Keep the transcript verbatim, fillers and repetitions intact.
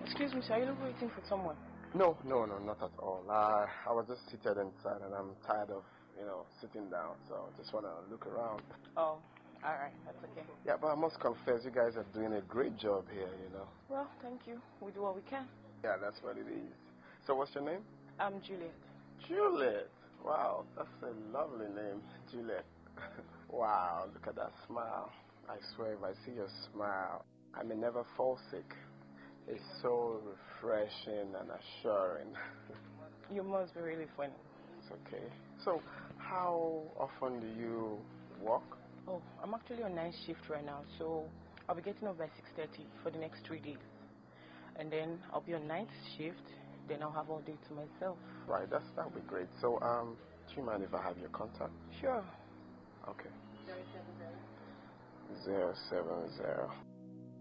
Excuse me, sir, are you waiting for someone? No, no, no, not at all. Uh, I was just seated inside and I'm tired of, you know, sitting down. So just want to look around. Oh, alright, that's okay. Yeah, but I must confess, you guys are doing a great job here, you know. Well, thank you. We do what we can. Yeah, that's what it is. So what's your name? I'm Juliet. Juliet. Wow, that's a lovely name, Juliet. Wow, look at that smile. I swear if I see your smile, I may never fall sick. It's so refreshing and assuring. You must be really funny. It's okay. So, how often do you work? Oh, I'm actually on night shift right now, so I'll be getting off by six thirty for the next three days. And then I'll be on night shift, then I'll have all day to myself. Right, that's, that'll be great. So, um, do you mind if I have your contact? Sure. Okay. zero seven zero Zero seven zero.